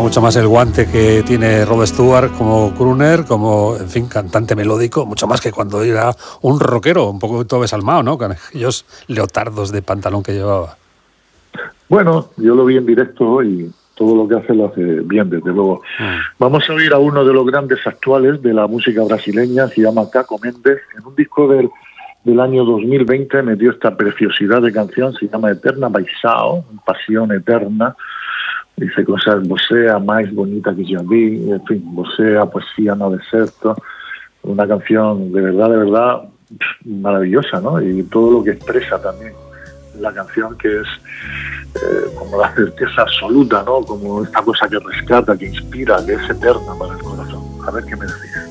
mucho más el guante que tiene Rod Stewart como crooner, como, en fin, cantante melódico, mucho más que cuando era un rockero, un poco todo desalmado, ¿no? Con aquellos leotardos de pantalón que llevaba. Bueno, yo lo vi en directo y todo lo que hace lo hace bien, desde luego. Vamos a oír a uno de los grandes actuales de la música brasileña, se llama Caco Mendes. En un disco del año 2020 metió esta preciosidad de canción, se llama Eterna Paixão, Pasión Eterna. Dice cosas, você a más bonita que yo vi, en fin, você a poesía no deserto. Una canción de verdad maravillosa, ¿no? Y todo lo que expresa también la canción, que es como la certeza absoluta, ¿no? Como esta cosa que rescata, que inspira, que es eterna para el corazón. A ver qué me decís.